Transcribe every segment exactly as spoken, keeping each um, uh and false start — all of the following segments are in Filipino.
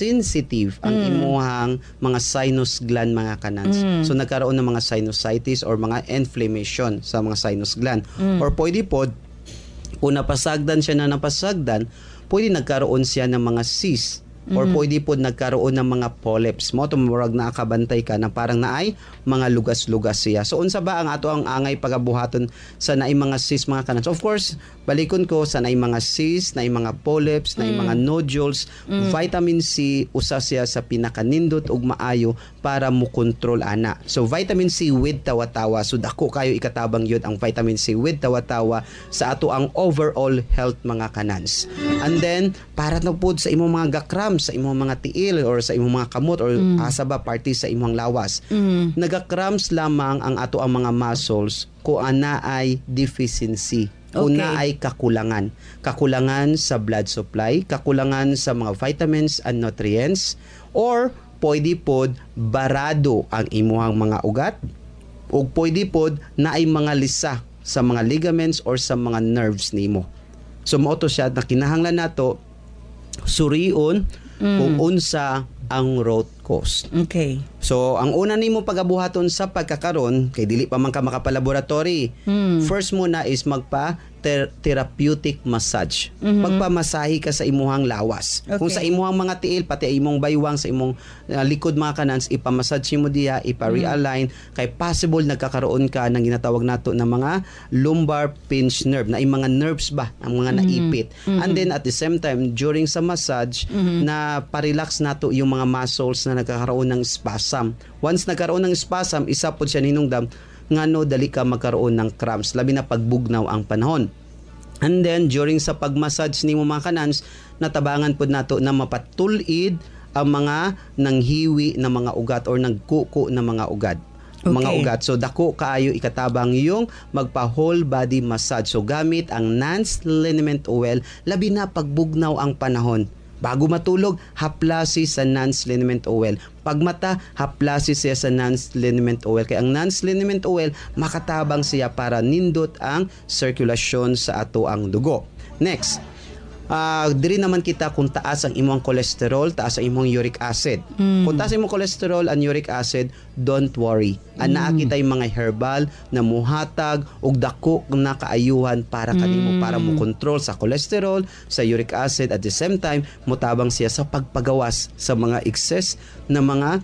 sensitive ang mm. imuhang mga sinus gland mga kanans. Mm. So nagkaroon ng mga sinusitis or mga inflammation sa mga sinus gland. Mm. Or pwede po, kung napasagdan siya na napasagdan, pwede nagkaroon siya ng mga cysts. Or mm-hmm. pwede po nagkaroon ng mga polyps mo, tumurag na akabantay ka na parang naay mga lugas-lugas siya. So unsa ba ang ato ang angay pagabuhaton sa naay mga cysts mga kanans? Of course, balikon ko sa naay mga cysts, naay mga polyps, naay mm. mga nodules, mm. vitamin C usa siya sa pinakanindot ug maayo para mo control ana. So vitamin C with tawa-tawa, so dako kayo ikatabang yun ang vitamin C with tawa-tawa sa ato ang overall health mga kanans. And then para na pud sa imong mga gakram, sa imong mga tiil or sa imong mga kamot or mm. asa ba party sa imong lawas. Mm. Naga-cramps lamang ang ato ang mga muscles kung ana ay deficiency. Kung okay. na ay kakulangan. Kakulangan sa blood supply, kakulangan sa mga vitamins and nutrients, or pwede pod barado ang imuhang mga ugat, o pwede pod na ay mga lisa sa mga ligaments or sa mga nerves nimo. So mao to siya na kinahanglan nato surion mm. kung unsa ang root cause. Okay. So, ang una nimo pagabuhaton sa pagkakaron, kay dili pa man ka makapalaboratory, mm. first muna is magpa ter- therapeutic massage. Mm-hmm. Magpamasahe ka sa imuhang lawas. Okay. Kung sa imuhang mga tiil, pati imong baywang, sa imong uh, likod mga kanans, ipamassage mo diya, ipa-realign, mm. kay possible nagkakaroon ka ng ginatawag nato na mga lumbar pinch nerve, na yung mga nerves ba, ang mga mm-hmm. naipit. Mm-hmm. And then at the same time, during sa massage, mm-hmm. na parelax nato yung mga muscles na nagkakaroon ng spasm. Once nagkaroon ng spasm, isa po siya ninungdam ngano dali ka magkaroon ng cramps, labi na pagbugnaw ang panahon. And then during sa pagmassage nimo mga kanans, natabangan pod nato na mapatulid ang mga nanghiwi na mga ugat or nagkuko na mga ugat. Okay. Mga ugat. So dako kaayo ikatabang yung magpa whole body massage. So gamit ang Nance liniment oil, labi na pagbugnaw ang panahon. Bago matulog, haplasi sa Nance liniment oil. Pag mata, haplasi siya sa Nance liniment oil. Kaya ang Nance liniment oil, makatabang siya para nindot ang sirkulasyon sa ato ang dugo. Next, uh, diri naman kita kung taas ang imong cholesterol, taas ang imong uric acid. Mm. Kung taas ang imong cholesterol and uric acid, don't worry. Anaa mm. kita yung mga herbal na muhatag og dako na kaayuhan para kanimo, mm. para mo control sa cholesterol, sa uric acid, at the same time mutabang siya sa pagpagawas sa mga excess na mga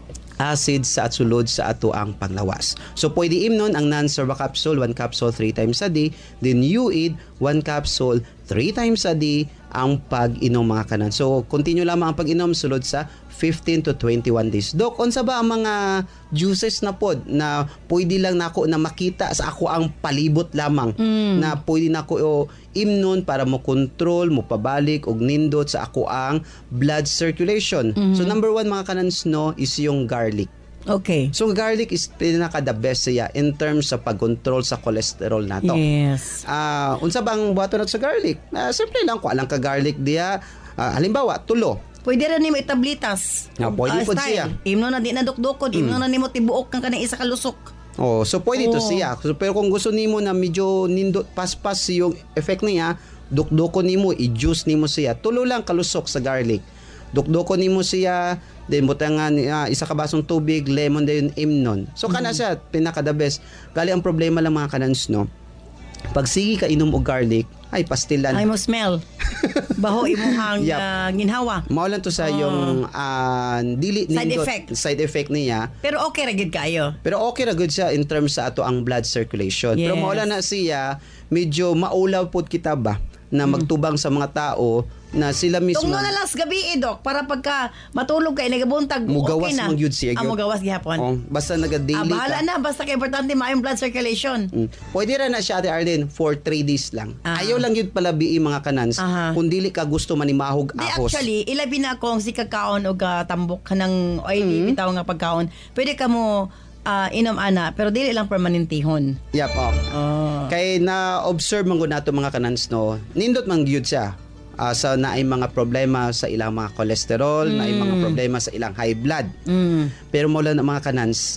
acid sa at sulod sa ato ang panglawas. So pwede imnon ang Nance-Serva capsule, one capsule three times a day, then U I D one capsule three times a day ang pag-inom mga kanan. So continue lamang ang pag-inom sulod sa fifteen to twenty-one days. Dok, unsa ba ang mga juices na pod na pwede lang nako na makita sa ako ang palibot lamang, mm. na pwede nako o imnon para mo control, mo pabalik og nindot sa ako ang blood circulation. Mm-hmm. So number one mga kanans no is yung garlic. Okay. So garlic is pinaka the best siya in terms sa pag-control sa cholesterol nato. Yes. Ah, uh, unsa bang buhaton nato sa garlic? Uh, simple lang ko alang ka garlic diya. Uh, halimbawa, tulo. Pwede rin nimo itablitas. Ah, pwede uh, po siya. Imno na di na dukdukon, mm. imno na nimo tibuok kang kanang isa ka lusok. Oh, so pwede oh. to siya. So, pero kung gusto nimo na medyo nindot paspas yung effect niya, dukdukon nimo, i-juice nimo siya. Tulo lang kalusok sa garlic. Dukdukon nimo siya, then butangan uh, isa ka basong tubig, lemon din imnon. So kana mm. siya pinaka the best. Gali ang problema lang mga kanans no. Pag sige ka inom og garlic, ay pastilan. Ay mo smell. Baho imuhang yep. uh, ginhawa. Mao lang to sa oh. yung uh, dili side nindot, effect. Side effect niya. Pero okay ra gid kaayo. Pero okay ra gud siya in terms sa ato ang blood circulation. Yes. Pero mao lang na siya medyo maulaw pud kita ba na magtubang sa mga tao na sila mismo. Tungno na lang sa gabi, eh, Dok, para pagka matulog kay nagabuntag, mugawas okay na. Mugawas mong yun siya. Ah, mugawas gihapon. Oh, basta naga-daily ah, bahala ka. na, basta kay importante maayong blood circulation. Mm. Pwede rin na siya, Ate Arlene, for three days lang. Ah. Ayaw lang yun pala bii mga kanans. Aha. Kung dili ka gusto manimahog ahos. Di, actually, ilabi na kung si kakaon o ka tambok ka ng oily, mm-hmm. bitaw nga pagkaon, pwede ka mo uh, inom ana, pero dili lang permanentihon. Yep, oh. oh. Kay na-observe man ko nato mga kanans, no, nindot man gyud siya. Uh, sa naay mga problema sa ilang mga cholesterol, mm. naay mga problema sa ilang high blood. Mm. Pero mula na mga kanans,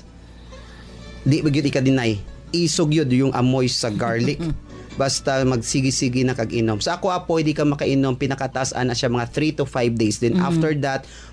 di ba gyud ika-deny, isog yun yung amoy sa garlic. Basta magsigi-sigi na kag-inom. Sa ako, ah, pwede ka makainom, pinakataas na siya mga three to five days. Then mm-hmm. after that,